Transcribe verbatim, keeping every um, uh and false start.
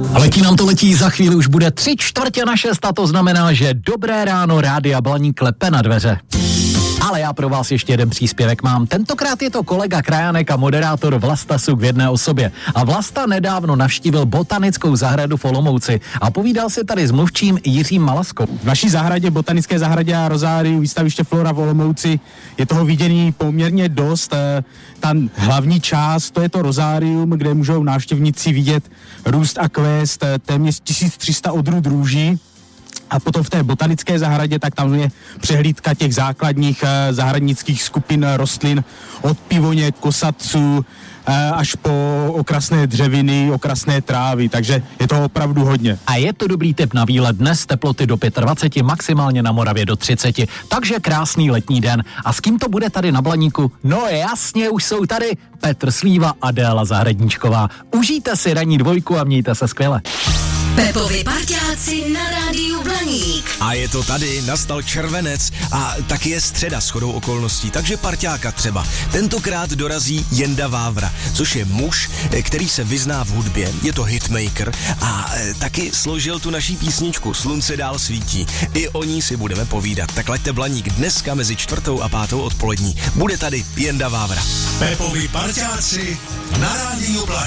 Letí nám to letí, za chvíli už bude tři čtvrtě na šest a to znamená, že dobré ráno Rádia Blaník klepe na dveře. Ale já pro vás ještě jeden příspěvek mám. Tentokrát je to kolega Krajánek a moderátor Vlasta Suk v jedné osobě. A Vlasta nedávno navštívil botanickou zahradu v Olomouci a povídal si tady s mluvčím Jiřím Malaskou. V naší zahradě, botanické zahradě a rozáriu výstaviště Flora v Olomouci je toho vidění poměrně dost. Ta hlavní část, to je to rozárium, kde můžou návštěvníci vidět růst a kvést téměř tisíc tři sta odrůd růží. A potom v té botanické zahradě, tak tam je přehlídka těch základních eh, zahradnických skupin rostlin od pivoně, kosatců eh, až po okrasné dřeviny, okrasné trávy, takže je to opravdu hodně. A je to dobrý tip na výlet, dnes teploty do dvacet pět, maximálně na Moravě do třicet, takže krásný letní den. A s kým to bude tady na Blaníku? No jasně, už jsou tady Petr Slíva a Adéla Zahradníčková. Užijte si ranní dvojku a mějte se skvěle. Pepovi parťáci na rádiu Blaník. A je to tady, nastal červenec a taky je středa shodou okolností, takže parťáka třeba. Tentokrát dorazí Jenda Vávra, což je muž, který se vyzná v hudbě, je to hitmaker a e, taky složil tu naší písničku Slunce dál svítí. I o ní si budeme povídat. Tak laďte Blaník dneska mezi čtvrtou a pátou odpolední. Bude tady Jenda Vávra. Pepovi parťáci na rádiu Blaník.